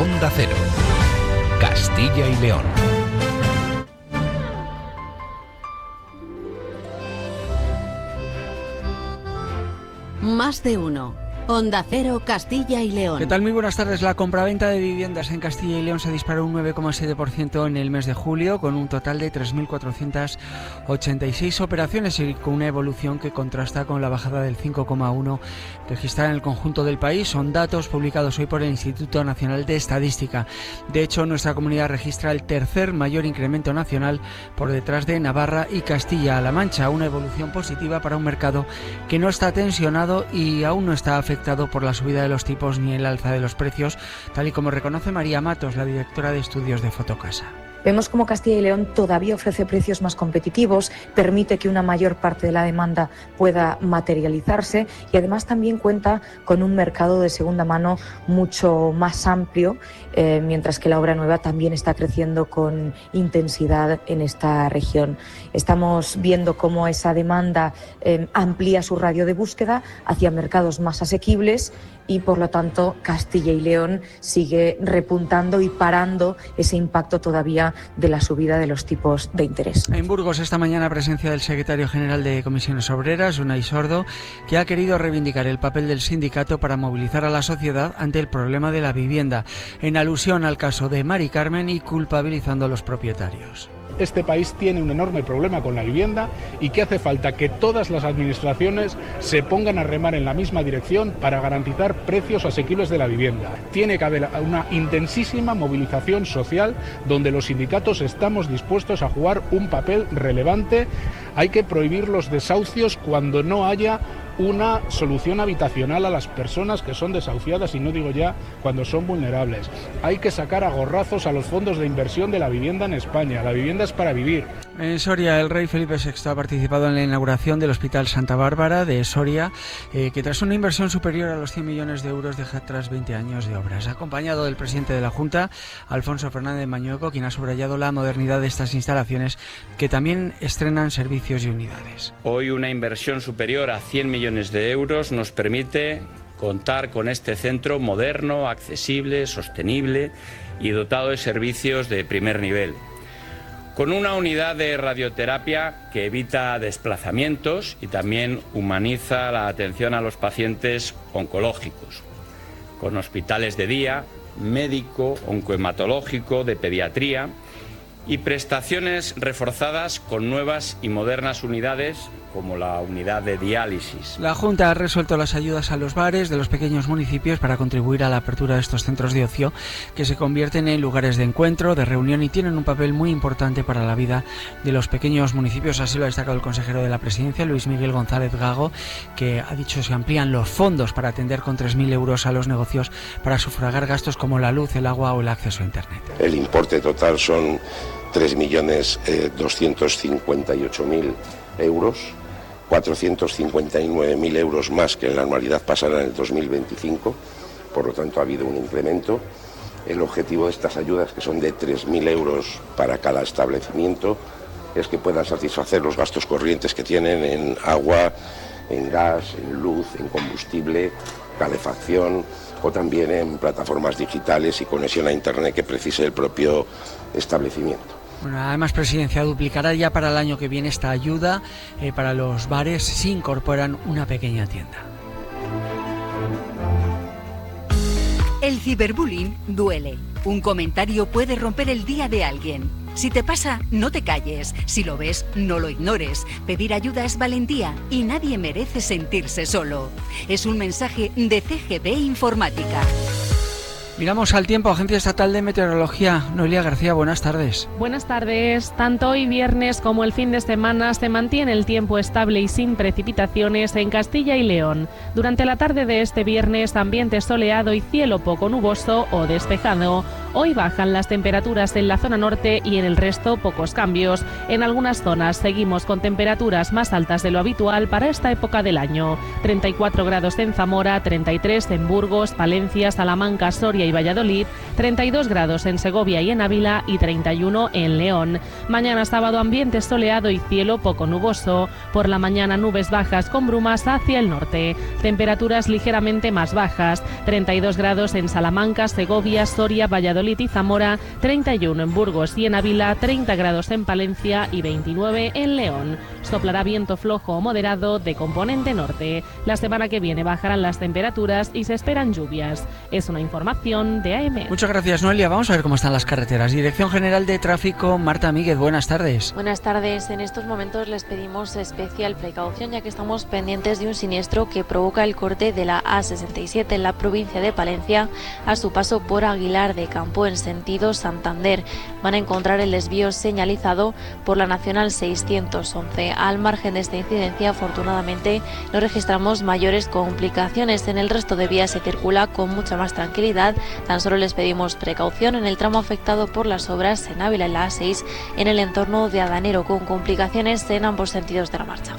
Onda Cero, Castilla y León. Más de uno. Onda Cero, Castilla y León. ¿Qué tal? Muy buenas tardes. La compraventa de viviendas en Castilla y León se disparó un 9,7% en el mes de julio, con un total de 3.486 operaciones y con una evolución que contrasta con la bajada del 5,1% registrada en el conjunto del país. Son datos publicados hoy por el Instituto Nacional de Estadística. De hecho, nuestra comunidad registra el tercer mayor incremento nacional, por detrás de Navarra y Castilla-La Mancha, una evolución positiva para un mercado que no está tensionado y aún no está afectado por la subida de los tipos ni el alza de los precios, tal y como reconoce María Matos, la directora de estudios de Fotocasa. Vemos como Castilla y León todavía ofrece precios más competitivos, permite que una mayor parte de la demanda pueda materializarse y además también cuenta con un mercado de segunda mano mucho más amplio, mientras que la obra nueva también está creciendo con intensidad en esta región. Estamos viendo cómo esa demanda amplía su radio de búsqueda hacia mercados más asequibles y, por lo tanto, Castilla y León sigue repuntando y parando ese impacto todavía de la subida de los tipos de interés. En Burgos, esta mañana, presencia del secretario general de Comisiones Obreras, Unai Sordo, que ha querido reivindicar el papel del sindicato para movilizar a la sociedad ante el problema de la vivienda, en alusión al caso de Mari Carmen y culpabilizando a los propietarios. Este país tiene un enorme problema con la vivienda y que hace falta que todas las administraciones se pongan a remar en la misma dirección para garantizar precios asequibles de la vivienda. Tiene que haber una intensísima movilización social donde los sindicatos estamos dispuestos a jugar un papel relevante. Hay que prohibir los desahucios cuando no haya una solución habitacional a las personas que son desahuciadas, y no digo ya cuando son vulnerables. Hay que sacar a gorrazos a los fondos de inversión de la vivienda en España. La vivienda es para vivir. En Soria, el rey Felipe VI ha participado en la inauguración del Hospital Santa Bárbara de Soria, que tras una inversión superior a los 100 millones de euros deja tras 20 años de obras. Acompañado del presidente de la Junta, Alfonso Fernández Mañueco, quien ha subrayado la modernidad de estas instalaciones, que también estrenan servicios y unidades. Hoy una inversión superior a 100 millones de euros nos permite contar con este centro moderno, accesible, sostenible y dotado de servicios de primer nivel. Con una unidad de radioterapia que evita desplazamientos y también humaniza la atención a los pacientes oncológicos. Con hospitales de día, médico, oncohematológico, de pediatría y prestaciones reforzadas con nuevas y modernas unidades como la unidad de diálisis. La Junta ha resuelto las ayudas a los bares de los pequeños municipios para contribuir a la apertura de estos centros de ocio, que se convierten en lugares de encuentro, de reunión y tienen un papel muy importante para la vida de los pequeños municipios. Así lo ha destacado el consejero de la Presidencia, Luis Miguel González Gago, que ha dicho que se amplían los fondos para atender con 3.000 euros a los negocios para sufragar gastos como la luz, el agua o el acceso a Internet. El importe total son 3.258.000 euros, 459.000 euros más que en la anualidad pasada en el 2025, por lo tanto ha habido un incremento. El objetivo de estas ayudas, que son de 3.000 euros para cada establecimiento, es que puedan satisfacer los gastos corrientes que tienen en agua, en gas, en luz, en combustible, calefacción o también en plataformas digitales y conexión a Internet que precise el propio establecimiento. Bueno, además, Presidencia duplicará ya para el año que viene esta ayuda para los bares si incorporan una pequeña tienda. El ciberbullying duele. Un comentario puede romper el día de alguien. Si te pasa, no te calles. Si lo ves, no lo ignores. Pedir ayuda es valentía y nadie merece sentirse solo. Es un mensaje de CGB Informática. Miramos al tiempo. Agencia Estatal de Meteorología. Noelia García, buenas tardes. Buenas tardes. Tanto hoy viernes como el fin de semana se mantiene el tiempo estable y sin precipitaciones en Castilla y León. Durante la tarde de este viernes, ambiente soleado y cielo poco nuboso o despejado. Hoy bajan las temperaturas en la zona norte y en el resto pocos cambios. En algunas zonas seguimos con temperaturas más altas de lo habitual para esta época del año. 34 grados en Zamora, 33 en Burgos, Palencia, Salamanca, Soria y Valladolid, 32 grados en Segovia y en Ávila y 31 en León. Mañana sábado ambiente soleado y cielo poco nuboso. Por la mañana nubes bajas con brumas hacia el norte. Temperaturas ligeramente más bajas. 32 grados en Salamanca, Segovia, Soria, Valladolid y Zamora. 31 en Burgos y en Ávila. 30 grados en Palencia y 29 en León. Soplará viento flojo o moderado de componente norte. La semana que viene bajarán las temperaturas y se esperan lluvias. Es una información de AEMET. Muchas gracias, Noelia. Vamos a ver cómo están las carreteras. Dirección General de Tráfico, Marta Míguez, buenas tardes. Buenas tardes. En estos momentos les pedimos especial precaución ya que estamos pendientes de un siniestro que provoca el corte de la A67 en la provincia de Palencia a su paso por Aguilar de Campo en sentido Santander. Van a encontrar el desvío señalizado por la Nacional 611. Al margen de esta incidencia, afortunadamente, no registramos mayores complicaciones. En el resto de vías se circula con mucha más tranquilidad. Tan solo les pedimos precaución en el tramo afectado por las obras en Ávila, en la A6, en el entorno de Adanero, con complicaciones en ambos sentidos de la marcha.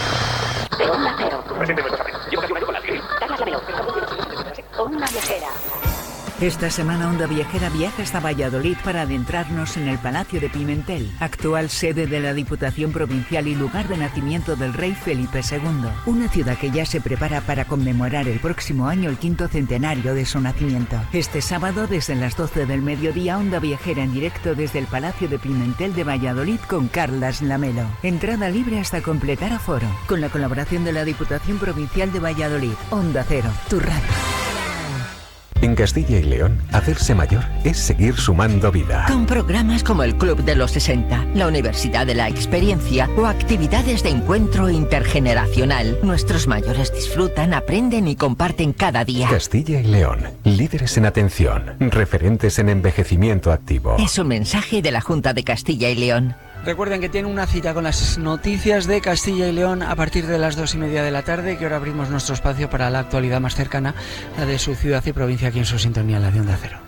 Onda Viajera. Esta semana Onda Viajera viaja hasta Valladolid para adentrarnos en el Palacio de Pimentel, actual sede de la Diputación Provincial y lugar de nacimiento del rey Felipe II. Una ciudad que ya se prepara para conmemorar el próximo año el 5º centenario de su nacimiento. Este sábado, desde las 12 del mediodía, Onda Viajera en directo desde el Palacio de Pimentel de Valladolid con Carlas Lamelo. Entrada libre hasta completar aforo. Con la colaboración de la Diputación Provincial de Valladolid. Onda Cero, tu radio. En Castilla y León, hacerse mayor es seguir sumando vida. Con programas como el Club de los 60, la Universidad de la Experiencia o actividades de encuentro intergeneracional, nuestros mayores disfrutan, aprenden y comparten cada día. Castilla y León, líderes en atención, referentes en envejecimiento activo. Es un mensaje de la Junta de Castilla y León. Recuerden que tienen una cita con las noticias de Castilla y León a partir de las 2:30 de la tarde, que ahora abrimos nuestro espacio para la actualidad más cercana, la de su ciudad y provincia, aquí en su sintonía, la de Onda Cero.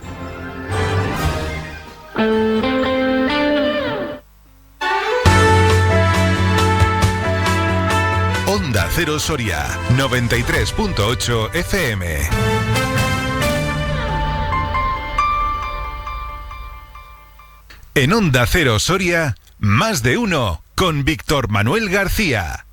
Onda Cero Soria, 93.8 FM. En Onda Cero Soria, Más de Uno, con Víctor Manuel García.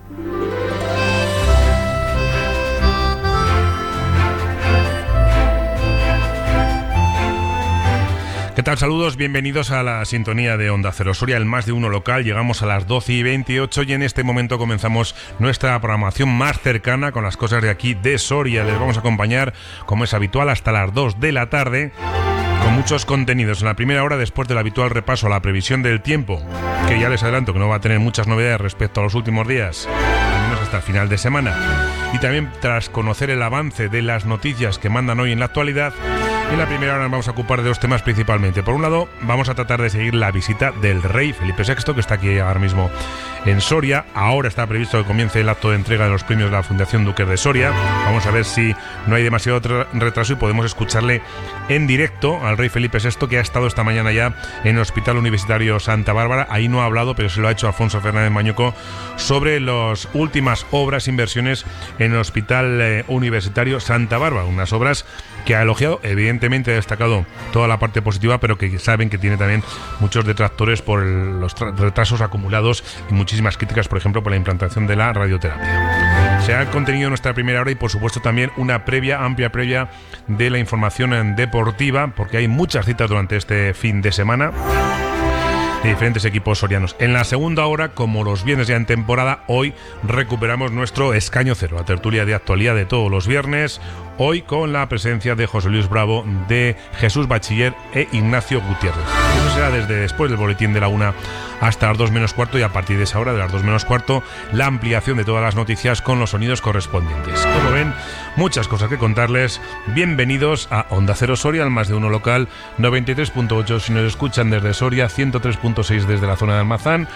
¿Qué tal? Saludos, bienvenidos a la sintonía de Onda Cero Soria, el Más de Uno local. Llegamos a las 12:28 y en este momento comenzamos nuestra programación más cercana con las cosas de aquí de Soria. Les vamos a acompañar, como es habitual, hasta las 2 de la tarde. Con muchos contenidos. En la primera hora, después del habitual repaso a la previsión del tiempo, que ya les adelanto que no va a tener muchas novedades respecto a los últimos días, al menos hasta el final de semana. Y también tras conocer el avance de las noticias que mandan hoy en la actualidad, en la primera hora nos vamos a ocupar de dos temas principalmente. Por un lado, vamos a tratar de seguir la visita del rey Felipe VI, que está aquí ahora mismo en Soria. Ahora está previsto que comience el acto de entrega de los premios de la Fundación Duques de Soria. Vamos a ver si no hay demasiado retraso y podemos escucharle en directo al rey Felipe VI, que ha estado esta mañana ya en el Hospital Universitario Santa Bárbara. Ahí no ha hablado, pero se lo ha hecho Alfonso Fernández Mañuco, sobre las últimas obras, inversiones en el Hospital Universitario Santa Bárbara. Unas obras que ha elogiado, evidentemente ha destacado toda la parte positiva, pero que saben que tiene también muchos detractores por los retrasos acumulados y muchísimas críticas, por ejemplo, por la implantación de la radioterapia. Se ha contenido nuestra primera hora y, por supuesto, también una amplia previa de la información deportiva, porque hay muchas citas durante este fin de semana de diferentes equipos sorianos. En la segunda hora, como los viernes ya en temporada, hoy recuperamos nuestro escaño cero, la tertulia de actualidad de todos los viernes, hoy con la presencia de José Luis Bravo, de Jesús Bachiller e Ignacio Gutiérrez. Eso será desde después del boletín de la 1 hasta las 2 menos cuarto, y a partir de esa hora, de las 2 menos cuarto, la ampliación de todas las noticias con los sonidos correspondientes. Como ven, muchas cosas que contarles. Bienvenidos a Onda Cero Soria, al Más de Uno local, 93.8 si nos escuchan desde Soria, 103.6 desde la zona de Almazán,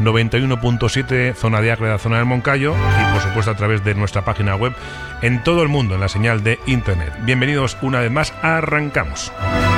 91.7 zona de Ágreda, zona del Moncayo, y por supuesto a través de nuestra página web en todo el mundo en la señal de internet. Bienvenidos una vez más, arrancamos.